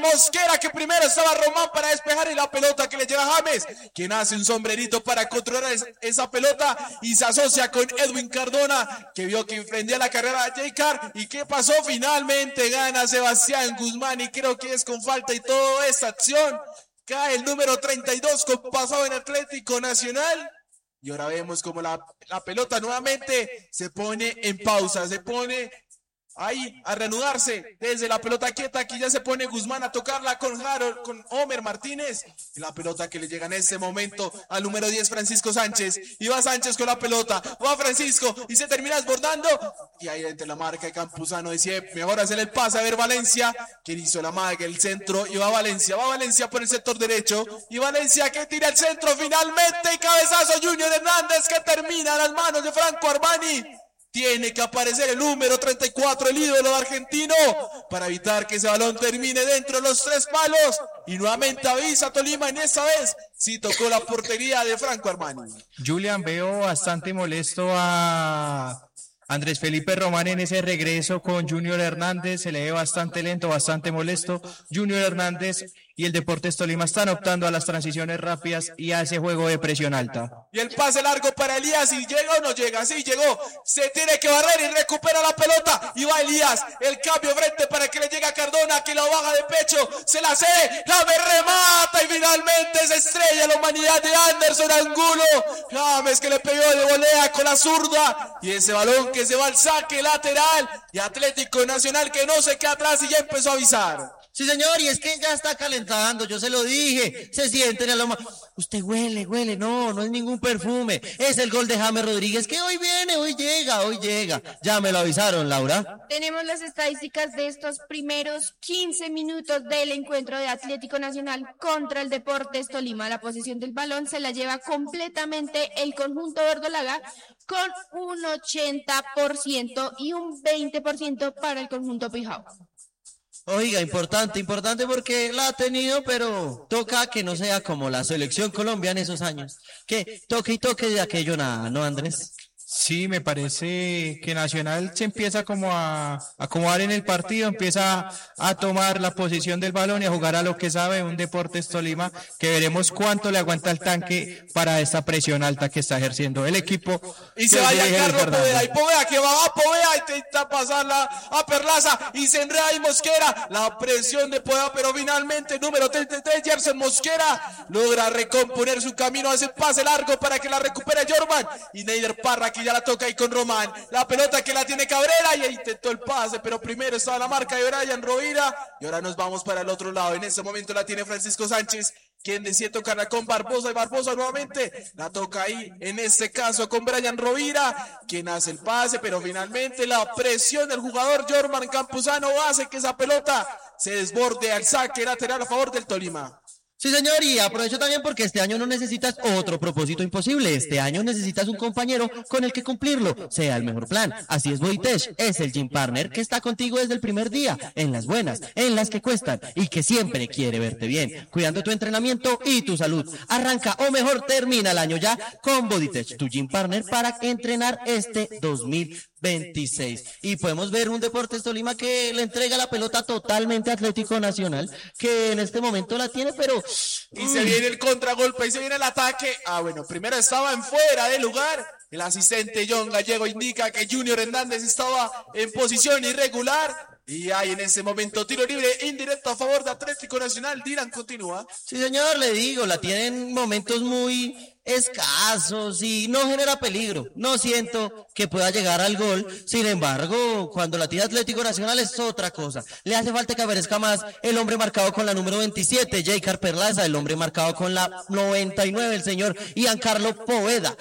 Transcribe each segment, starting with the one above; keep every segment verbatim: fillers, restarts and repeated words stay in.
Mosquera, que primero estaba Román para despejar y la pelota que le lleva James, quien hace un sombrerito para controlar esa, esa pelota y se asocia con Edwin Cardona, que vio que emprendía la carrera de J-Car. ¿Y qué pasó? Finalmente gana Sebastián Guzmán y creo que es con falta y toda esta acción. Cae el número treinta y dos con pasado en Atlético Nacional. Y ahora vemos como la, la pelota nuevamente se pone en pausa, se pone ahí a reanudarse desde la pelota quieta. Aquí ya se pone Guzmán a tocarla con Harold, con Homer Martínez. Y la pelota que le llega en este momento al número diez, Francisco Sánchez. Y va Sánchez con la pelota, va Francisco y se termina desbordando. Y ahí entre la marca de Campuzano decía, mejor hacer el pase a ver Valencia, quien hizo la marca, el centro. Y va Valencia, va Valencia por el sector derecho. Y Valencia que tira el centro finalmente. Y cabezazo Junior Hernández que termina en las manos de Franco Armani. Tiene que aparecer el número treinta y cuatro, el ídolo argentino, para evitar que ese balón termine dentro de los tres palos. Y nuevamente avisa Tolima, en esta vez sí tocó la portería de Franco Armani. Julián, veo bastante molesto a Andrés Felipe Román en ese regreso con Junior Hernández. Se le ve bastante lento, bastante molesto. Junior Hernández y el Deportes Tolima están optando a las transiciones rápidas y a ese juego de presión alta. Y el pase largo para Elías, ¿y llega o no llega? Sí, llegó, se tiene que barrer y recupera la pelota, y va Elías, el cambio frente para que le llegue a Cardona, que la baja de pecho, se la cede, la me remata, y finalmente se estrella la humanidad de Anderson Angulo. James que le pegó de volea con la zurda, y ese balón que se va al saque lateral, y Atlético Nacional que no se queda atrás y ya empezó a avisar. Sí, señor, y es que ya está calentando, yo se lo dije, se siente en la loma. Usted huele, huele, no, no es ningún perfume, es el gol de James Rodríguez, que hoy viene, hoy llega, hoy llega. Ya me lo avisaron, Laura. Tenemos las estadísticas de estos primeros quince minutos del encuentro de Atlético Nacional contra el Deportes Tolima. La posesión del balón se la lleva completamente el conjunto verdolaga con un ochenta por ciento y un veinte por ciento para el conjunto Pijao. Oiga, importante, importante porque la ha tenido, pero toca que no sea como la selección Colombia en esos años. Que toque y toque de aquello nada, ¿no, Andrés? Sí, me parece que Nacional se empieza como a acomodar en el partido, empieza a tomar la posición del balón y a jugar a lo que sabe, un Deportes Tolima, que veremos cuánto le aguanta el tanque para esta presión alta que está ejerciendo el equipo. Y se vaya Carlos Poveda, y Poveda que va a Poveda, intenta pasarla a Perlaza, y se enreda y Mosquera, la presión de Poveda, pero finalmente número treinta y tres, Gerson Mosquera, logra recomponer su camino, hace pase largo para que la recupere Jorman, y Neider Parra que ya la toca ahí con Román, la pelota que la tiene Cabrera, y ahí intentó el pase, pero primero estaba la marca de Brian Rovira, y ahora nos vamos para el otro lado. En este momento la tiene Francisco Sánchez, quien decide tocarla con Barbosa, y Barbosa nuevamente la toca ahí, en este caso con Brian Rovira, quien hace el pase, pero finalmente la presión del jugador Jorman Campuzano hace que esa pelota se desborde al saque lateral a favor del Tolima. Sí, señor, y aprovecho también porque este año no necesitas otro propósito imposible. Este año necesitas un compañero con el que cumplirlo, sea el mejor plan. Así es Bodytech, es el gym partner que está contigo desde el primer día, en las buenas, en las que cuestan, y que siempre quiere verte bien, cuidando tu entrenamiento y tu salud. Arranca, o mejor, termina el año ya con Bodytech, tu gym partner para entrenar este dos mil veintiséis. Y podemos ver un Deportes Tolima que le entrega la pelota totalmente a Atlético Nacional, que en este momento la tiene, pero... Y se viene el contragolpe, y se viene el ataque. Ah, bueno, primero estaba en fuera de lugar. El asistente John Gallego indica que Junior Hernández estaba en posición irregular. Y hay en ese momento tiro libre indirecto a favor de Atlético Nacional. Dylan continúa. Sí, señor, le digo, la tienen momentos muy escasos y no genera peligro. No siento que pueda llegar al gol. Sin embargo, cuando la tira Atlético Nacional es otra cosa. Le hace falta que aparezca más el hombre marcado con la número veintisiete, J-Car Perlaza, el hombre marcado con la noventa y nueve, el señor Giancarlo Poveda.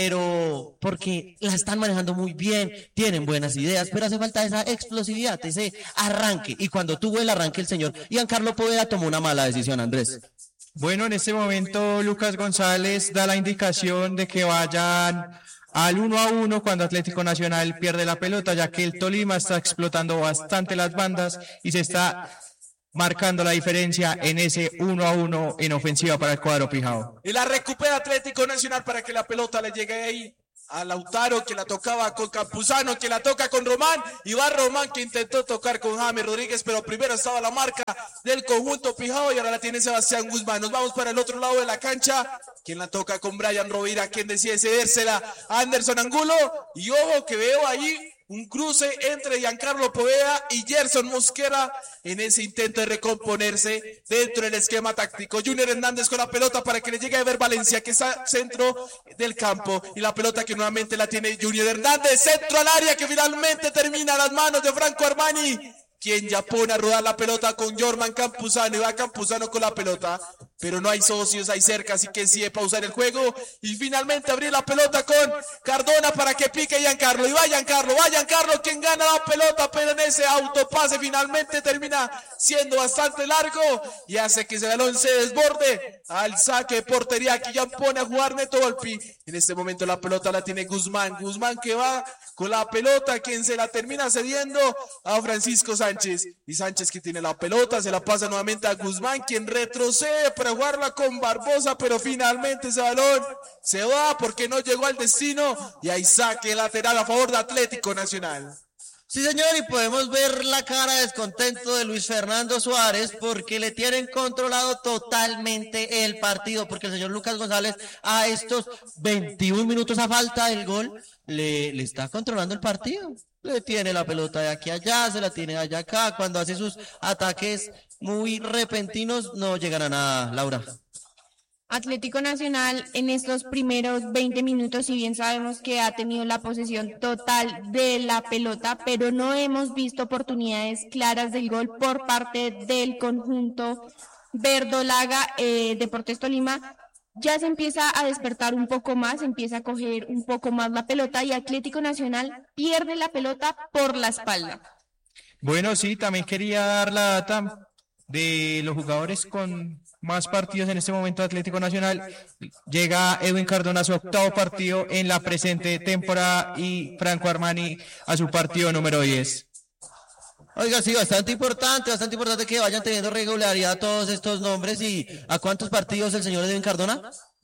Pero porque la están manejando muy bien, tienen buenas ideas, pero hace falta esa explosividad, ese arranque. Y cuando tuvo el arranque el señor Giancarlo Poveda tomó una mala decisión, Andrés. Bueno, en este momento Lucas González da la indicación de que vayan al uno a uno cuando Atlético Nacional pierde la pelota, ya que el Tolima está explotando bastante las bandas y se está marcando la diferencia en ese uno a uno en ofensiva para el cuadro Pijao. Y la recupera Atlético Nacional para que la pelota le llegue ahí a Lautaro, que la tocaba con Campuzano, que la toca con Román, y va Román, que intentó tocar con James Rodríguez, pero primero estaba la marca del conjunto Pijao, y ahora la tiene Sebastián Guzmán. Nos vamos para el otro lado de la cancha, quien la toca con Brian Rovira, quien decide cedérsela a Anderson Angulo, y ojo que veo ahí un cruce entre Giancarlo Poveda y Gerson Mosquera en ese intento de recomponerse dentro del esquema táctico. Junior Hernández con la pelota para que le llegue a Ever Valencia, que está centro del campo, y la pelota que nuevamente la tiene Junior Hernández, centro al área, que finalmente termina a las manos de Franco Armani, quien ya pone a rodar la pelota con Jorman Campuzano, y va Campuzano con la pelota, pero no hay socios ahí cerca, así que decide pausar el juego y finalmente abrir la pelota con Cardona para que pique Giancarlo, y va Giancarlo, va Giancarlo, quien gana la pelota, pero en ese autopase finalmente termina siendo bastante largo y hace que ese balón se desborde al saque de portería, que ya pone a jugar Neto Volpi. En este momento la pelota la tiene Guzmán, Guzmán que va con la pelota, quien se la termina cediendo a Francisco Sánchez, y Sánchez que tiene la pelota, se la pasa nuevamente a Guzmán, quien retrocede para jugarla con Barbosa, pero finalmente ese balón se va porque no llegó al destino, y hay saque lateral a favor de Atlético Nacional. Sí, señor, y podemos ver la cara de descontento de Luis Fernando Suárez porque le tienen controlado totalmente el partido, porque el señor Lucas González a estos veintiún minutos a falta del gol le, le está controlando el partido. Le tiene la pelota de aquí a allá, se la tiene de allá acá. Cuando hace sus ataques muy repentinos no llegan a nada, Laura. Atlético Nacional en estos primeros veinte minutos, si bien sabemos que ha tenido la posesión total de la pelota, pero no hemos visto oportunidades claras del gol por parte del conjunto verdolaga. eh, Deportes Tolima ya se empieza a despertar un poco más, empieza a coger un poco más la pelota, y Atlético Nacional pierde la pelota por la espalda. Bueno, sí, también quería dar la data de los jugadores con más partidos en este momento de Atlético Nacional. Llega Edwin Cardona a su octavo partido en la presente temporada y Franco Armani a su partido número diez. Oiga, sí, bastante importante, bastante importante que vayan teniendo regularidad todos estos nombres. ¿Y a cuántos partidos el señor Edwin Cardona?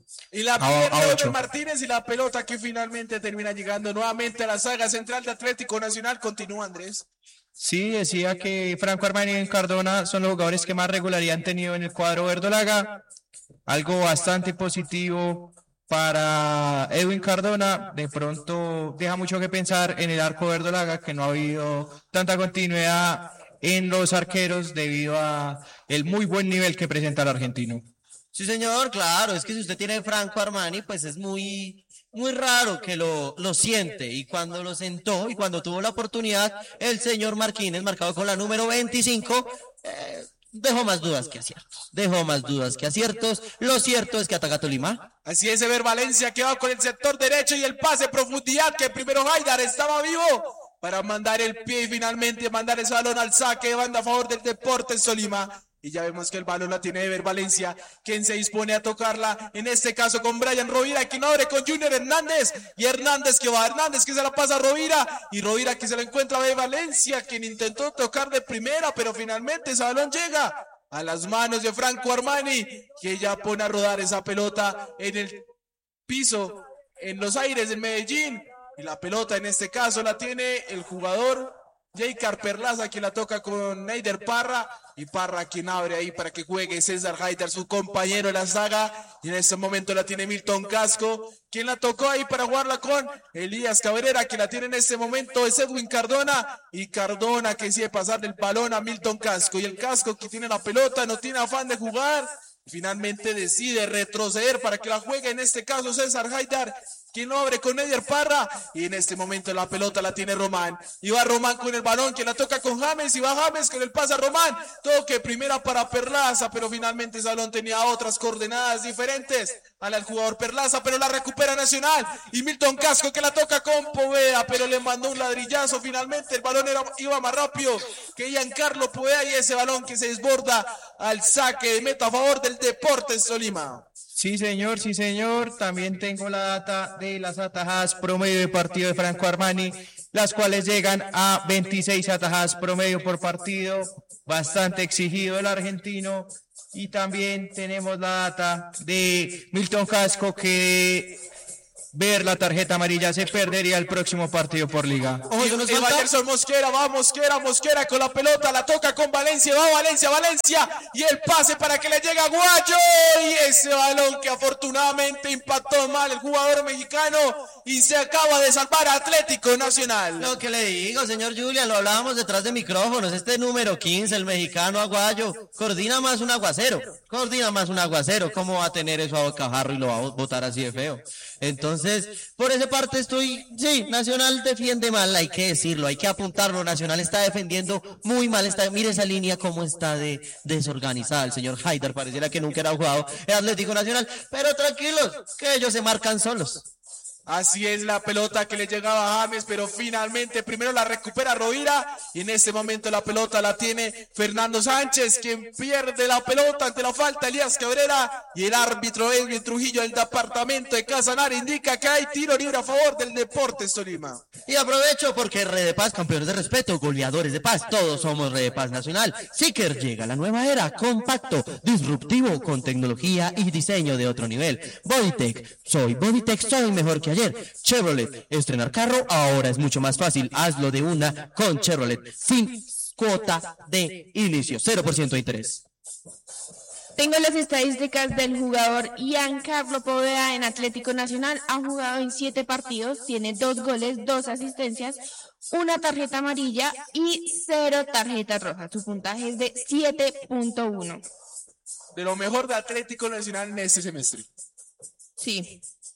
Y la pierde Robert Martínez, y la pelota que finalmente termina llegando nuevamente a la saga central de Atlético Nacional. Continúa, Andrés. Sí, decía que Franco Armani y Cardona son los jugadores que más regularidad han tenido en el cuadro verdolaga. Algo bastante positivo para Edwin Cardona. De pronto deja mucho que pensar en el arco verdolaga, que no ha habido tanta continuidad en los arqueros debido a el muy buen nivel que presenta el argentino. Sí, señor, claro, es que si usted tiene Franco Armani, pues es muy, muy raro que lo, lo siente, y cuando lo sentó y cuando tuvo la oportunidad, el señor Marquínez, marcado con la número veinticinco, eh, dejó más dudas que aciertos, dejó más dudas que aciertos. Lo cierto es que ataca Tolima. Así es, Ever Valencia que va con el sector derecho y el pase profundidad, que primero Haidar estaba vivo para mandar el pie y finalmente mandar ese balón al saque de banda a favor del Deportes Tolima. Y ya vemos que el balón la tiene Ever Valencia, quien se dispone a tocarla, en este caso con Brian Rovira, quien abre con Junior Hernández, y Hernández que va, Hernández que se la pasa a Rovira, y Rovira que se la encuentra a Ever Valencia, quien intentó tocar de primera, pero finalmente ese balón llega a las manos de Franco Armani, que ya pone a rodar esa pelota en el piso, en los aires de Medellín, y la pelota en este caso la tiene el jugador Jaycar Perlaza, quien la toca con Neider Parra, y Parra quien abre ahí para que juegue César Haidar, su compañero de la saga, y en este momento la tiene Milton Casco, quien la tocó ahí para jugarla con Elías Cabrera, quien la tiene en este momento es Edwin Cardona, y Cardona que decide pasarle el balón a Milton Casco, y el Casco que tiene la pelota, no tiene afán de jugar, finalmente decide retroceder para que la juegue en este caso César Haidar, quien lo abre con Neider Parra, y en este momento la pelota la tiene Román, y va Román con el balón, que la toca con James, y va James con el pase a Román, toque primera para Perlaza, pero finalmente ese balón tenía otras coordenadas diferentes al jugador Perlaza, pero la recupera Nacional, y Milton Casco que la toca con Poveda, pero le mandó un ladrillazo, finalmente el balón era, iba más rápido que Giancarlo Poveda, y ese balón que se desborda al saque de meta a favor del Deportes Tolima. Sí, señor, sí, señor. También tengo la data de las atajadas promedio de partido de Franco Armani, las cuales llegan a veintiséis atajadas promedio por partido, bastante exigido el argentino. Y también tenemos la data de Milton Casco, que ver la tarjeta amarilla, se perdería el próximo partido por liga. Ojo, eso nos Y falta. Evanderson Mosquera, va Mosquera, Mosquera con la pelota, la toca con Valencia, va Valencia, Valencia, y el pase para que le llegue a Guayo, y ese balón que afortunadamente impactó mal el jugador mexicano, y se acaba de salvar a Atlético Nacional. Lo que le digo, señor Julian, lo hablábamos detrás de micrófonos. Este número quince, el mexicano Aguayo, coordina más un aguacero. Coordina más un aguacero. ¿Cómo va a tener eso a bocajarro y lo va a botar así de feo? Entonces, por esa parte estoy. Sí, Nacional defiende mal, hay que decirlo, hay que apuntarlo. Nacional está defendiendo muy mal. Está, mire esa línea cómo está de desorganizada. El señor Haidar pareciera que nunca era jugado en Atlético Nacional. Pero tranquilos, que ellos se marcan solos. Así es la pelota que le llegaba a James, pero finalmente primero la recupera Rovira y en este momento la pelota la tiene Fernando Sánchez, quien pierde la pelota ante la falta de Elías Cabrera, y el árbitro Edwin Trujillo del departamento de Casanare indica que hay tiro libre a favor del Deportes Tolima. Y aprovecho porque Red de Paz, campeones de respeto, goleadores de paz, todos somos Red de Paz Nacional. Seeker llega a la nueva era, compacto, disruptivo, con tecnología y diseño de otro nivel. Bodytech, soy Bodytech, soy mejor que ayer. Chevrolet, estrenar carro ahora es mucho más fácil, hazlo de una con Chevrolet, sin cuota de inicio, cero por ciento de interés. Tengo las estadísticas del jugador Giancarlo Poveda en Atlético Nacional. Ha jugado en siete partidos, tiene dos goles, dos asistencias, una tarjeta amarilla y cero tarjetas rojas. Su puntaje es de siete punto uno. De lo mejor de Atlético Nacional en este semestre. Sí.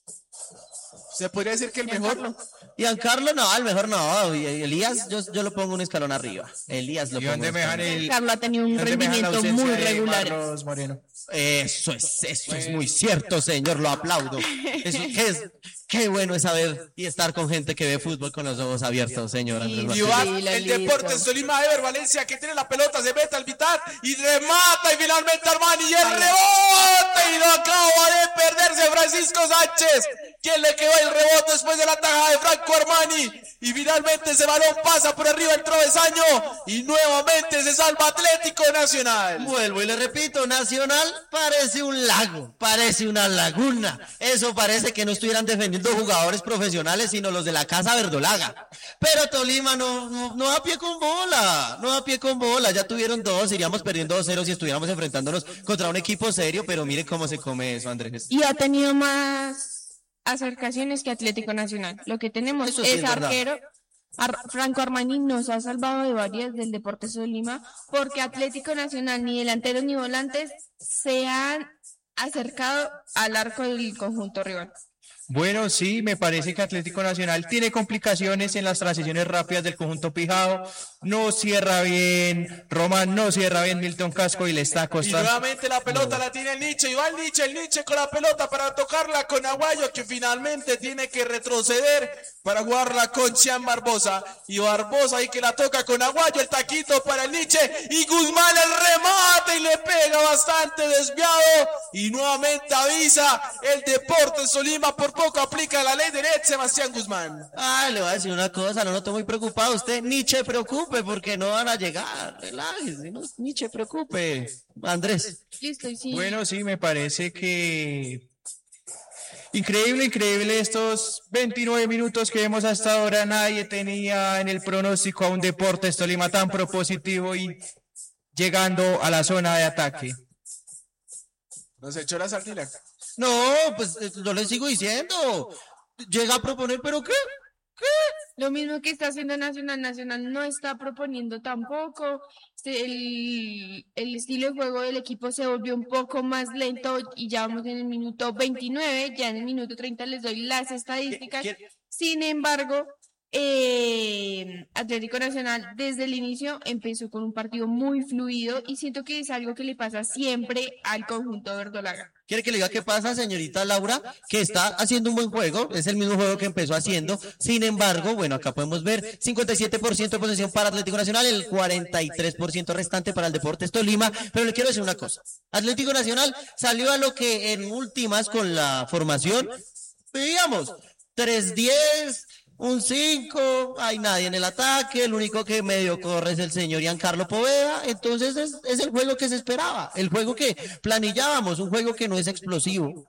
Se podría decir que el mejor. Giancarlo. Giancarlo no, el mejor no, y Elías yo, yo lo pongo un escalón arriba. Elías lo ¿Y pongo dónde un me dejan escalón. el, Giancarlo ha tenido un dónde me dejan la rendimiento ausencia muy de regular. Marlos Moreno? Eso es, eso es muy cierto, señor, lo aplaudo. Eso es, qué bueno es saber y estar con gente que ve fútbol con los ojos abiertos, señor Andrés Y Martínez. va Sí, el Lalito. Deportes Tolima, Ever Valencia, que tiene la pelota, se mete al mitad y remata, y finalmente Armani, y el rebote, y lo acaba de perderse Francisco Sánchez, quien le quedó el rebote después de la tajada de Franco Armani, y finalmente ese balón pasa por arriba del travesaño, y nuevamente se salva Atlético Nacional. Vuelvo y le repito, Nacional parece un lago, parece una laguna. Eso parece que no estuvieran defendiendo jugadores profesionales, sino los de la Casa Verdolaga. Pero Tolima no, no, no da pie con bola, no da pie con bola. Ya tuvieron dos, iríamos perdiendo dos cero si estuviéramos enfrentándonos contra un equipo serio, pero mire cómo se come eso, Andrés. Y ha tenido más acercaciones que Atlético Nacional. Lo que tenemos Eso sí es es verdad. arquero. Ar- Franco Armani nos ha salvado de varias del Deportes Tolima, porque Atlético Nacional ni delanteros ni volantes se han acercado al arco del conjunto rival. Bueno, sí, me parece que Atlético Nacional tiene complicaciones en las transiciones rápidas del conjunto Pijao. No cierra bien Román, no cierra bien Milton Casco y le está Y costando. nuevamente la pelota la tiene el Nietzsche, y va el Nietzsche, el Nietzsche con la pelota para tocarla con Aguayo, que finalmente tiene que retroceder para jugarla con Chian Barbosa, y Barbosa ahí que la toca con Aguayo, el taquito para el Nietzsche, y Guzmán el remate y le pega bastante desviado, y nuevamente avisa el Deportes Tolima, por poco aplica la ley de Red Sebastián Guzmán. Ah, le voy a decir una cosa, no lo estoy muy preocupado. Usted ni se preocupe porque no van a llegar. Relájese, no, ni se preocupe. Andrés. Listo, y sí. Bueno, sí, me parece que increíble, increíble estos veintinueve minutos que vemos hasta ahora. Nadie tenía en el pronóstico a un Deportes Tolima tan propositivo y llegando a la zona de ataque. Nos echó la sardina. No, pues eh, yo le sigo diciendo. Llega a proponer, pero ¿qué? Lo mismo que está haciendo Nacional. Nacional no está proponiendo tampoco. Se- El, el estilo de juego del equipo se volvió un poco más lento y ya vamos en el minuto veintinueve, ya en el minuto treinta les doy las estadísticas. ¿Qué- Sin embargo, eh, Atlético Nacional desde el inicio empezó con un partido muy fluido y siento que es algo que le pasa siempre al conjunto verdolaga. ¿Quiere que le diga qué pasa, señorita Laura? Que está haciendo un buen juego, es el mismo juego que empezó haciendo. Sin embargo, bueno, acá podemos ver cincuenta y siete por ciento de posesión para Atlético Nacional, el cuarenta y tres por ciento restante para el Deportes Tolima. Pero le quiero decir una cosa. Atlético Nacional salió a lo que en últimas con la formación veíamos tres diez, un cinco, hay nadie en el ataque, el único que medio corre es el señor Giancarlo Poveda, entonces es, es el juego que se esperaba, el juego que planillábamos, un juego que no es explosivo,